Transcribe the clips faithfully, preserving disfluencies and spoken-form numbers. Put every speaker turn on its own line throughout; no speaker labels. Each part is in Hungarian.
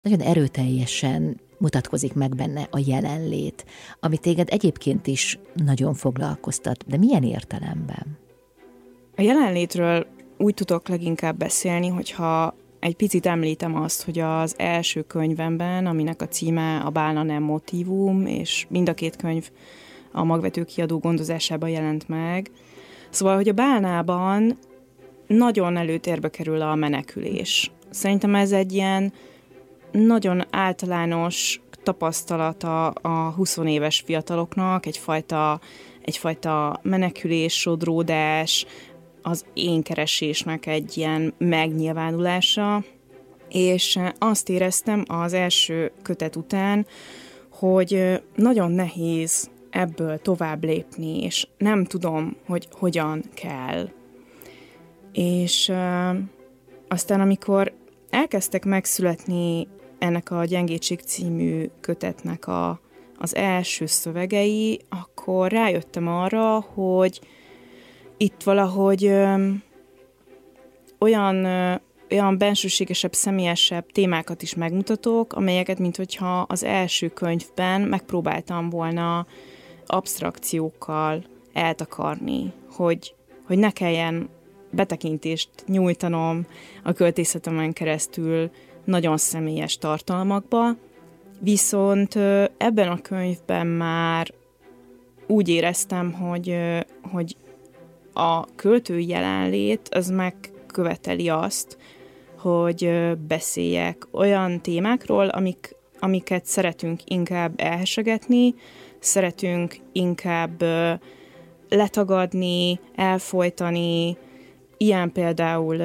Nagyon erőteljesen mutatkozik meg benne a jelenlét, ami téged egyébként is nagyon foglalkoztat, de milyen értelemben?
A jelenlétről úgy tudok leginkább beszélni, hogyha egy picit említem azt, hogy az első könyvemben, aminek a címe a Bálna nem motívum, és mind a két könyv a Magvető Kiadó gondozásában jelent meg. Szóval, hogy a bálnában nagyon előtérbe kerül a menekülés. Szerintem ez egy ilyen nagyon általános tapasztalata a huszonéves fiataloknak, egyfajta, egyfajta menekülés, sodródás, az énkeresésnek egy ilyen megnyilvánulása, és azt éreztem az első kötet után, hogy nagyon nehéz ebből tovább lépni, és nem tudom, hogy hogyan kell. És uh, aztán, amikor elkezdtek megszületni ennek a Gyengétség című kötetnek a, az első szövegei, akkor rájöttem arra, hogy itt valahogy ö, olyan, ö, olyan bensőségesebb, személyesebb témákat is megmutatok, amelyeket, minthogyha az első könyvben megpróbáltam volna absztrakciókkal eltakarni, hogy, hogy ne kelljen betekintést nyújtanom a költészetemen keresztül nagyon személyes tartalmakba, viszont ebben a könyvben már úgy éreztem, hogy, hogy a költői jelenlét az megköveteli azt, hogy beszéljek olyan témákról, amik, amiket szeretünk inkább elhesegetni, szeretünk inkább letagadni, elfojtani, ilyen például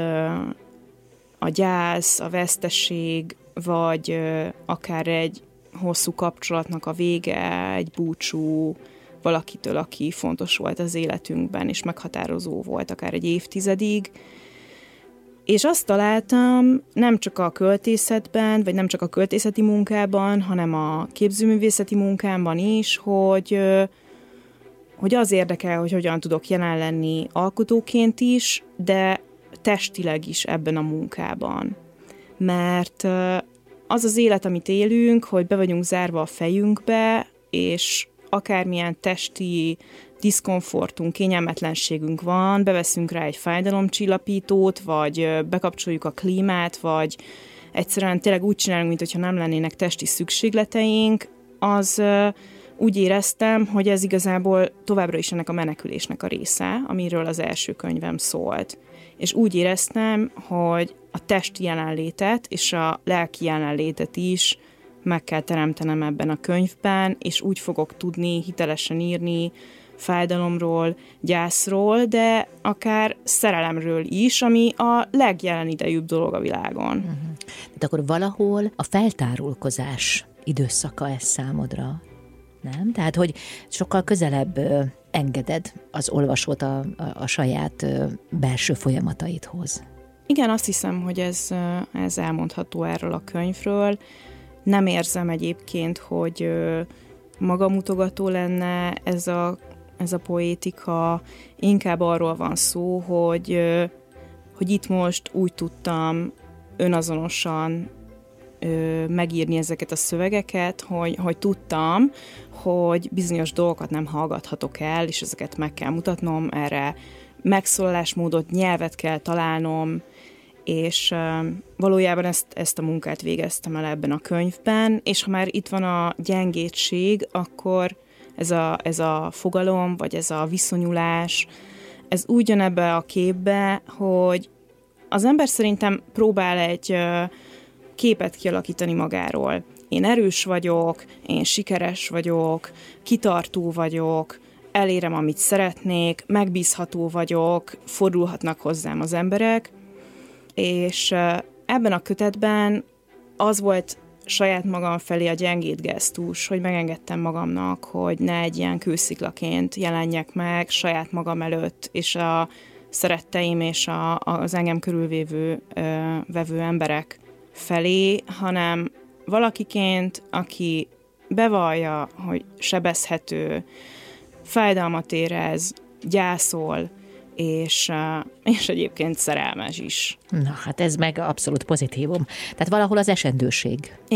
a gyász, a veszteség, vagy akár egy hosszú kapcsolatnak a vége, egy búcsú valakitől, aki fontos volt az életünkben, és meghatározó volt akár egy évtizedig. És azt találtam nem csak a költészetben, vagy nem csak a költészeti munkában, hanem a képzőművészeti munkámban is, hogy, hogy az érdekel, hogy hogyan tudok jelen lenni alkotóként is, de testileg is ebben a munkában. Mert az az élet, amit élünk, hogy be vagyunk zárva a fejünkbe, és akármilyen testi diszkomfortunk, kényelmetlenségünk van, beveszünk rá egy fájdalomcsillapítót, vagy bekapcsoljuk a klímát, vagy egyszerűen tényleg úgy csinálunk, mintha nem lennének testi szükségleteink, az úgy éreztem, hogy ez igazából továbbra is ennek a menekülésnek a része, amiről az első könyvem szólt. És úgy éreztem, hogy a testi jelenlétet és a lelki jelenlétet is meg kell teremtenem ebben a könyvben, és úgy fogok tudni hitelesen írni fájdalomról, gyászról, de akár szerelemről is, ami a legjelenidejűbb dolog a világon. Uh-huh.
De akkor valahol a feltárulkozás időszaka ez számodra, nem? Tehát, hogy sokkal közelebb ö, engeded az olvasót a, a, a saját ö, belső folyamataidhoz.
Igen, azt hiszem, hogy ez, ez elmondható erről a könyvről. Nem érzem egyébként, hogy ö, magamutogató lenne ez a, ez a poétika. Inkább arról van szó, hogy, ö, hogy itt most úgy tudtam önazonosan ö, megírni ezeket a szövegeket, hogy, hogy tudtam, hogy bizonyos dolgokat nem hallgathatok el, és ezeket meg kell mutatnom, erre megszólalásmódot, nyelvet kell találnom, és uh, valójában ezt, ezt a munkát végeztem el ebben a könyvben, és ha már itt van a gyengétség, akkor ez a, ez a fogalom, vagy ez a viszonyulás, ez úgy jön ebbe a képbe, hogy az ember szerintem próbál egy uh, képet kialakítani magáról. Én erős vagyok, én sikeres vagyok, kitartó vagyok, elérem, amit szeretnék, megbízható vagyok, fordulhatnak hozzám az emberek, és ebben a kötetben az volt saját magam felé a gyengéd gesztus, hogy megengedtem magamnak, hogy ne egy ilyen kősziklaként jelenjek meg saját magam előtt, és a szeretteim és a, az engem körülvévő ö, vevő emberek felé, hanem valakiként, aki bevallja, hogy sebezhető, fájdalmat érez, gyászol, és, és egyébként szerelmes is.
Na, hát ez meg abszolút pozitívum. Tehát valahol az esendőség.